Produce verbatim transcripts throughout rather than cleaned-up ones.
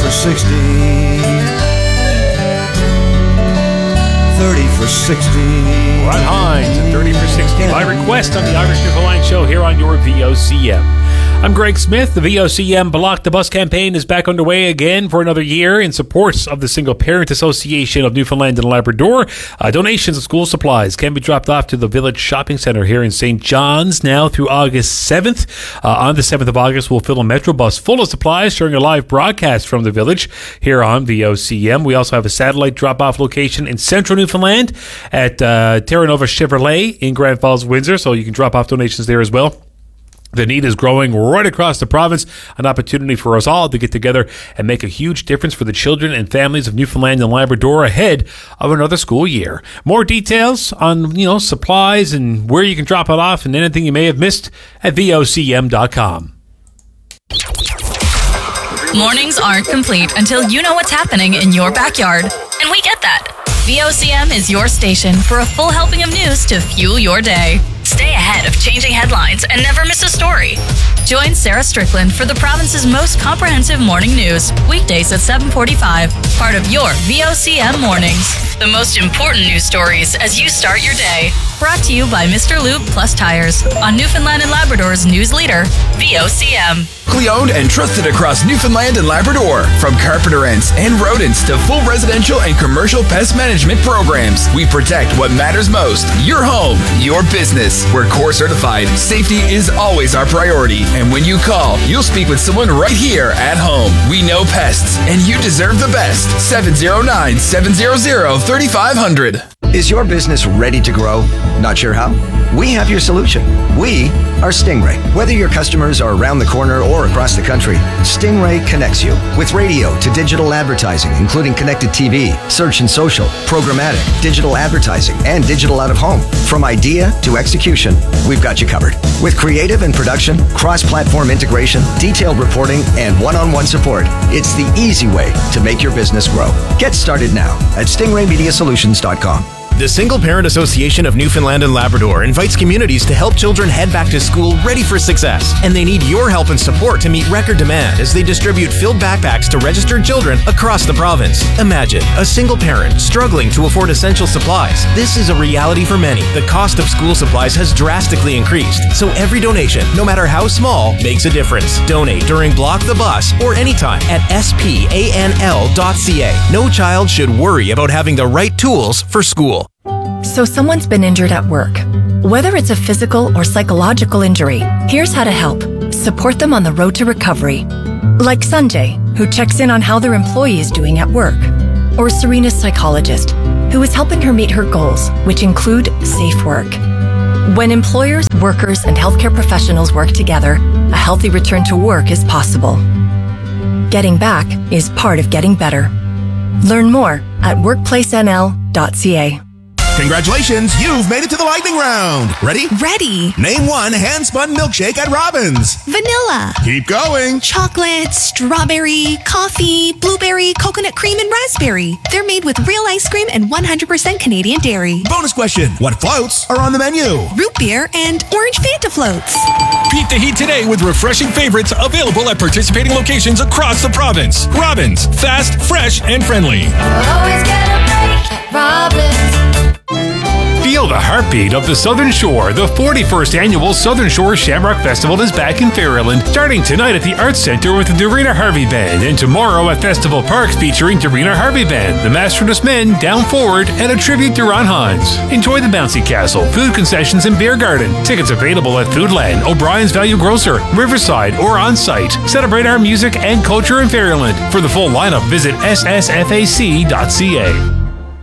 for sixty. thirty for sixty. Ron Hines and thirty for sixty by request on the Irish Newfoundland Show here on your V O C M. I'm Greg Smith. The V O C M Block the Bus campaign is back underway again for another year in support of the Single Parent Association of Newfoundland and Labrador. Uh, donations of school supplies can be dropped off to the Village Shopping Centre here in Saint John's now through August seventh. Uh, on the seventh of August, we'll fill a Metro bus full of supplies during a live broadcast from the village here on V O C M. We also have a satellite drop-off location in central Newfoundland at uh, Terra Nova Chevrolet in Grand Falls, Windsor, so you can drop off donations there as well. The need is growing right across the province, an opportunity for us all to get together and make a huge difference for the children and families of Newfoundland and Labrador ahead of another school year. More details on, you know, supplies and where you can drop it off and anything you may have missed at V O C M dot com. Mornings aren't complete until you know what's happening in your backyard. And we get that. V O C M is your station for a full helping of news to fuel your day. Stay ahead of changing headlines and never miss a story. Join Sarah Strickland for the province's most comprehensive morning news, weekdays at seven forty-five, part of your V O C M Mornings. The most important news stories as you start your day. Brought to you by Mister Lube Plus Tires on Newfoundland and Labrador's news leader, V O C M. Locally owned and trusted across Newfoundland and Labrador. From carpenter ants and rodents to full residential and commercial pest management programs, we protect what matters most. Your home, your business. We're core certified. Safety is always our priority. And when you call, you'll speak with someone right here at home. We know pests, and you deserve the best. seven oh nine, seven hundred, thirty-five hundred. Is your business ready to grow? Not sure how? We have your solution. We are Stingray. Whether your customers are around the corner or across the country, Stingray connects you with radio to digital advertising, including connected T V, search and social, programmatic, digital advertising, and digital out of home. From idea to execution, we've got you covered. With creative and production, cross-platform integration, detailed reporting, and one-on-one support, it's the easy way to make your business grow. Get started now at stingray media solutions dot com. The Single Parent Association of Newfoundland and Labrador invites communities to help children head back to school ready for success. And they need your help and support to meet record demand as they distribute filled backpacks to registered children across the province. Imagine a single parent struggling to afford essential supplies. This is a reality for many. The cost of school supplies has drastically increased, so every donation, no matter how small, makes a difference. Donate during Block the Bus or anytime at S P A N L dot C A. No child should worry about having the right tools for school. So someone's been injured at work. Whether it's a physical or psychological injury, here's how to help. Support them on the road to recovery. Like Sanjay, who checks in on how their employee is doing at work. Or Serena's psychologist, who is helping her meet her goals, which include safe work. When employers, workers, and healthcare professionals work together, a healthy return to work is possible. Getting back is part of getting better. Learn more at workplace N L dot C A. Congratulations, you've made it to the lightning round. Ready? Ready. Name one hand-spun milkshake at Robbins. Vanilla. Keep going. Chocolate, strawberry, coffee, blueberry, coconut cream, and raspberry. They're made with real ice cream and one hundred percent Canadian dairy. Bonus question. What floats are on the menu? Root beer and orange Fanta floats. Beat the heat today with refreshing favorites available at participating locations across the province. Robbins. Fast, fresh, and friendly. Always get a break at Robbins. Feel the heartbeat of the Southern Shore. The forty-first Annual Southern Shore Shamrock Festival is back in Fairland, starting tonight at the Arts Centre with the Dorina Harvey Band, and tomorrow at Festival Park featuring Dorina Harvey Band, the Masterness Men, Down Forward, and a tribute to Ron Hines. Enjoy the bouncy castle, food concessions, and beer garden. Tickets available at Foodland, O'Brien's Value Grocer, Riverside, or on site. Celebrate our music and culture in Fairland. For the full lineup, visit S S F A C dot C A.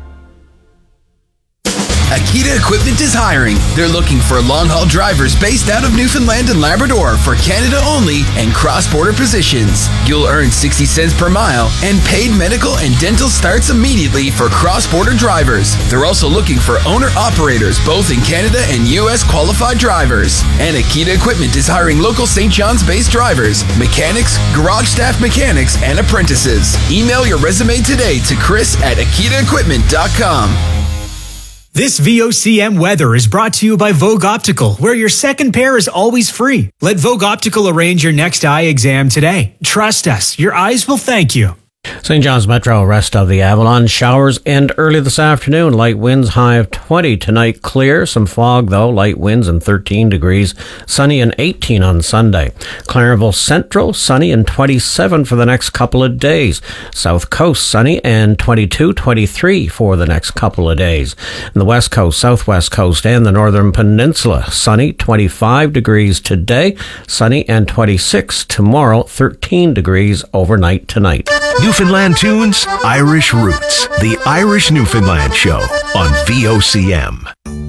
Akita Equipment is hiring. They're looking for long-haul drivers based out of Newfoundland and Labrador for Canada only and cross-border positions. You'll earn sixty cents per mile, and paid medical and dental starts immediately for cross-border drivers. They're also looking for owner-operators both in Canada and U S qualified drivers. And Akita Equipment is hiring local Saint John's-based drivers, mechanics, garage staff mechanics, and apprentices. Email your resume today to Chris at akita equipment dot com. This V O C M weather is brought to you by Vogue Optical, where your second pair is always free. Let Vogue Optical arrange your next eye exam today. Trust us, your eyes will thank you. Saint John's Metro, rest of the Avalon. Showers end early this afternoon. Light winds, high of twenty. Tonight, clear. Some fog, though. Light winds and thirteen degrees. Sunny and eighteen on Sunday. Clarenville Central, sunny and twenty-seven for the next couple of days. South Coast, sunny and twenty-two, twenty-three for the next couple of days. In the West Coast, Southwest Coast, and the Northern Peninsula, sunny, twenty-five degrees today. Sunny and twenty-six tomorrow. thirteen degrees overnight tonight. Newfoundland tunes, Irish roots. The Irish Newfoundland Show on V O C M.